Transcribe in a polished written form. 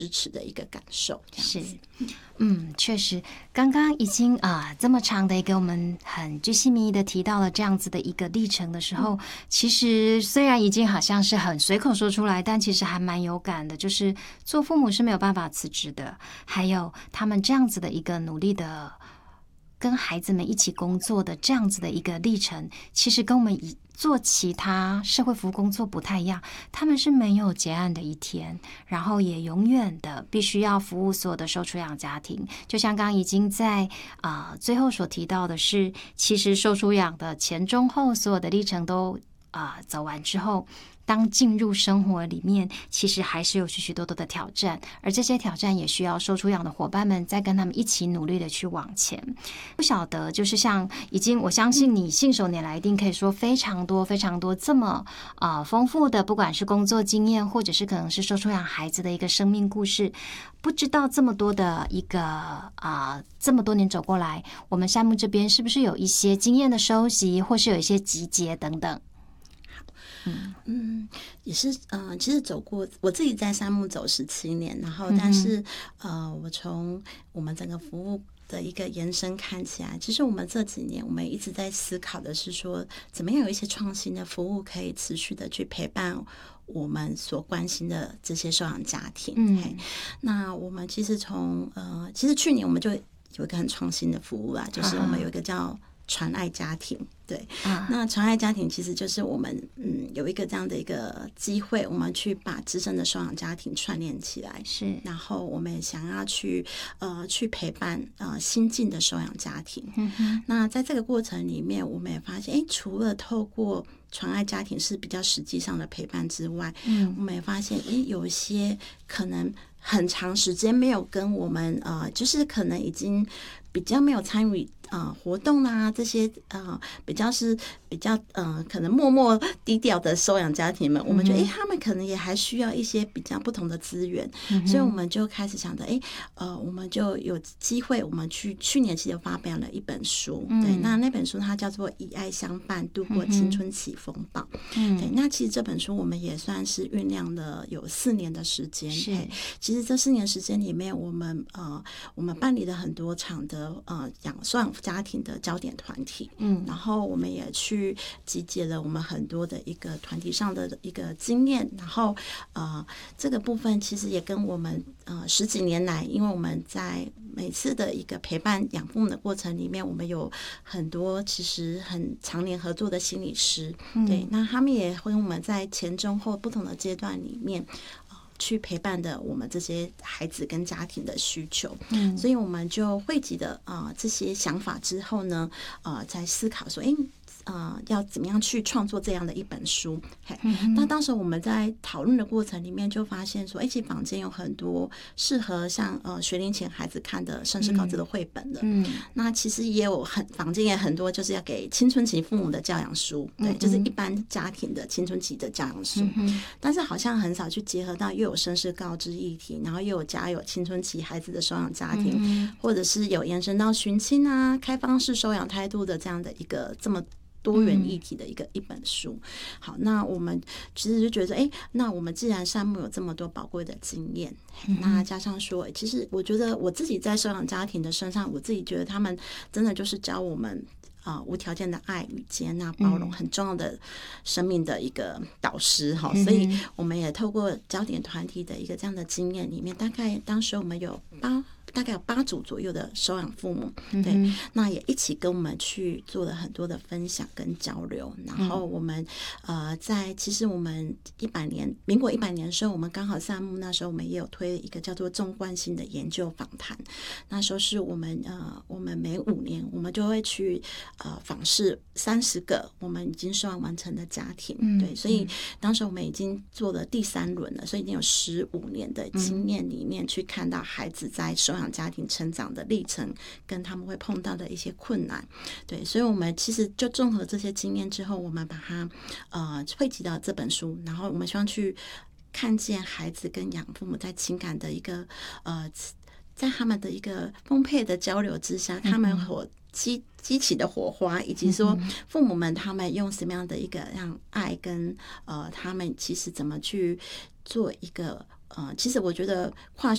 支持的一个感受。 是，确实，刚刚已经这么长的给我们很鉅细靡遗的提到了这样子的一个历程的时候，其实虽然已经好像是很随口说出来，但其实还蛮有感的，就是做父母是没有办法辞职的，还有他们这样子的一个努力的跟孩子们一起工作的这样子的一个历程，其实跟我们做其他社会服务工作不太一样，他们是没有结案的一天，然后也永远的必须要服务所有的受出养家庭。就像刚刚已经在最后所提到的是，其实受出养的前中后所有的历程都走完之后，当进入生活里面，其实还是有许许多多的挑战，而这些挑战也需要受出养的伙伴们再跟他们一起努力的去往前。不晓得就是像已经，我相信你信手拈来，一定可以说非常多非常多这么丰富的，不管是工作经验，或者是可能是受出养孩子的一个生命故事。不知道这么多的一个这么多年走过来，我们山木这边是不是有一些经验的收集，或是有一些集结等等？ 也是其实走过，我自己在山木走17年，然后但是我从我们整个服务的一个延伸看起来，其实我们这几年我们一直在思考的是说，怎么样有一些创新的服务可以持续的去陪伴我们所关心的这些收养家庭。那我们其实其实去年我们就有一个很创新的服务啦，就是我们有一个叫传爱家庭。对，那传爱家庭其实就是我们有一个这样的一个机会，我们去把资深的收养家庭串联起来， 是， 然后我们也想要去陪伴新进的收养家庭。那在这个过程里面，我们也发现，除了透过传爱家庭是比较实际上的陪伴之外，我们也发现，有一些可能很长时间没有跟我们就是可能已经比较没有参与活动啊，这些比较可能默默低调的收养家庭们，我们觉得他们可能也还需要一些比较不同的资源，所以我们就开始想着我们就有机会，我们去年其实发表了一本书，对，那本书它叫做《以爱相伴度过青春期风暴》。对，那其实这本书我们也算是酝酿了有4年的时间。其实这4年时间里面，我们办理了很多场的收养家庭的焦点团体，然后我们也去集结了我们很多的一个团体上的一个经验，然后这个部分其实也跟我们10几年来，因为我们在每次的一个陪伴养父母的过程里面，我们有很多其实很常年合作的心理师，对，那他们也会我们在前中后不同的阶段里面去陪伴的我们这些孩子跟家庭的需求，所以我们就汇集的这些想法之后呢，在思考说，要怎么样去创作这样的一本书。那当时我们在讨论的过程里面就发现说，其实坊间有很多适合像学龄前孩子看的身世告知的绘本的，那其实也有坊间也很多就是要给青春期父母的教养书，对，就是一般家庭的青春期的教养书，但是好像很少去结合到又有身世告知议题，然后又有家有青春期孩子的收养家庭，或者是有延伸到寻亲啊、开放式收养态度的这样的一个这么多元议题的一本书。好，那我们其实就觉得那我们既然山木有这么多宝贵的经验，那加上说其实我觉得我自己在收养家庭的身上，我自己觉得他们真的就是教我们无条件的爱与接纳包容很重要的生命的一个导师所以我们也透过焦点团体的一个这样的经验里面，大概当时我们大概有8组左右的收养父母，对，那也一起跟我们去做了很多的分享跟交流。然后我们其实我们民国100年的时候，我们刚好山木那时候我们也有推一个叫做纵贯性的研究访谈，那时候是我们每5年我们就会去访视30个我们已经收养完成的家庭，对，所以当时我们已经做了第3轮了，所以已经有15年的经验里面去看到孩子在收养家庭成长的历程跟他们会碰到的一些困难，对，所以我们其实就综合这些经验之后，我们把它汇集到这本书，然后我们希望去看见孩子跟养父母在情感的一个在他们的一个丰沛的交流之下，他们激起的火花，以及说父母们他们用什么样的一个让爱跟他们其实怎么去做一个其实我觉得跨